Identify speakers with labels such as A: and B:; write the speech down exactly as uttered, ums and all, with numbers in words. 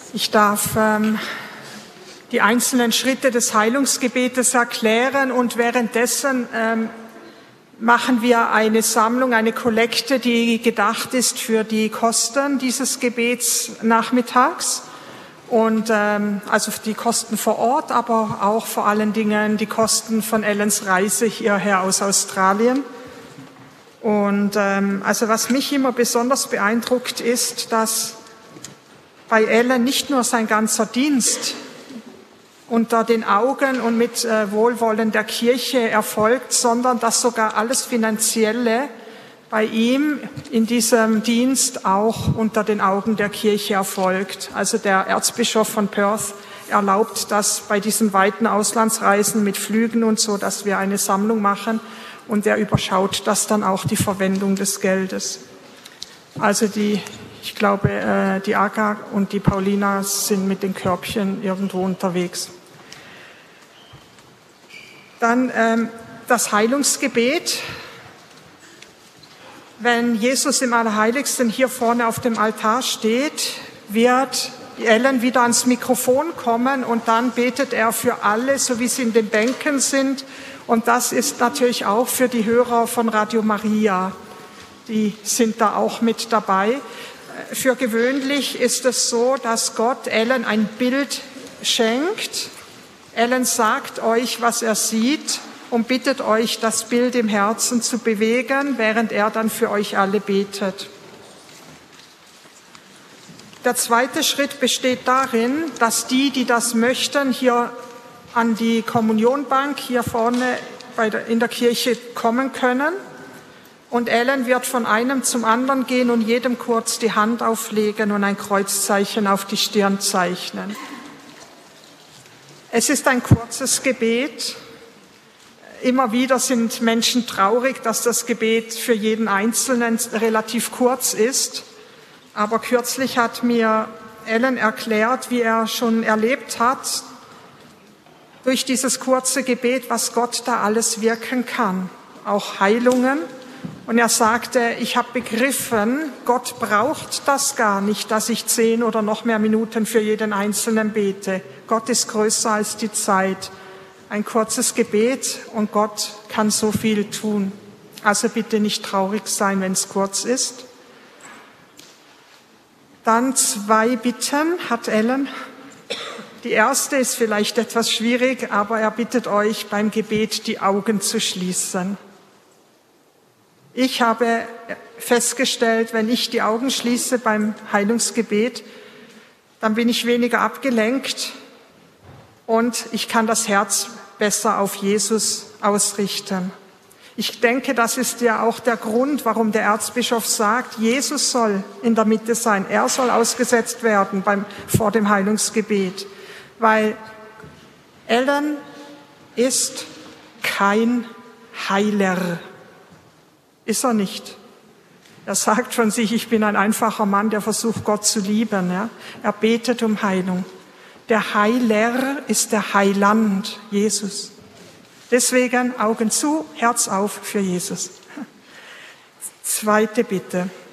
A: Ich darf ähm, die einzelnen Schritte des Heilungsgebetes erklären und währenddessen ähm, machen wir eine Sammlung, eine Kollekte, die gedacht ist für die Kosten dieses Gebets nachmittags. Und ähm, also die Kosten vor Ort, aber auch vor allen Dingen die Kosten von Ellens Reise hierher aus Australien. Und ähm, also was mich immer besonders beeindruckt ist, dass bei Ellen nicht nur sein ganzer Dienst unter den Augen und mit äh, Wohlwollen der Kirche erfolgt, sondern dass sogar alles Finanzielle bei ihm in diesem Dienst auch unter den Augen der Kirche erfolgt. Also der Erzbischof von Perth erlaubt das bei diesen weiten Auslandsreisen mit Flügen und so, dass wir eine Sammlung machen, und er überschaut das dann auch, die Verwendung des Geldes. Also die Ich glaube, äh, die Aga und die Paulina sind mit den Körbchen irgendwo unterwegs. Dann ähm, das Heilungsgebet. Wenn Jesus im Allerheiligsten hier vorne auf dem Altar steht, wird Ellen wieder ans Mikrofon kommen und dann betet er für alle, so wie sie in den Bänken sind. Und das ist natürlich auch für die Hörer von Radio Maria. Die sind da auch mit dabei. Für gewöhnlich ist es so, dass Gott Ellen ein Bild schenkt. Ellen sagt euch, was er sieht, und bittet euch, das Bild im Herzen zu bewegen, während er dann für euch alle betet. Der zweite Schritt besteht darin, dass die, die das möchten, hier an die Kommunionbank hier vorne bei der, in der Kirche kommen können. Und Ellen wird von einem zum anderen gehen und jedem kurz die Hand auflegen und ein Kreuzzeichen auf die Stirn zeichnen. Es ist ein kurzes Gebet. Immer wieder sind Menschen traurig, dass das Gebet für jeden Einzelnen relativ kurz ist. Aber kürzlich hat mir Ellen erklärt, wie er schon erlebt hat, durch dieses kurze Gebet, was Gott da alles wirken kann. Auch Heilungen. Und er sagte, ich habe begriffen, Gott braucht das gar nicht, dass ich zehn oder noch mehr Minuten für jeden Einzelnen bete. Gott ist größer als die Zeit. Ein kurzes Gebet und Gott kann so viel tun. Also bitte nicht traurig sein, wenn es kurz ist. Dann zwei Bitten hat Ellen. Die erste ist vielleicht etwas schwierig, aber er bittet euch beim Gebet die Augen zu schließen. Ich habe festgestellt, wenn ich die Augen schließe beim Heilungsgebet, dann bin ich weniger abgelenkt und ich kann das Herz besser auf Jesus ausrichten. Ich denke, das ist ja auch der Grund, warum der Erzbischof sagt, Jesus soll in der Mitte sein. Er soll ausgesetzt werden beim, vor dem Heilungsgebet, weil Ellen ist kein Heiler. Ist er nicht. Er sagt von sich, ich bin ein einfacher Mann, der versucht, Gott zu lieben. Ja? Er betet um Heilung. Der Heiler ist der Heiland, Jesus. Deswegen Augen zu, Herz auf für Jesus. Zweite Bitte.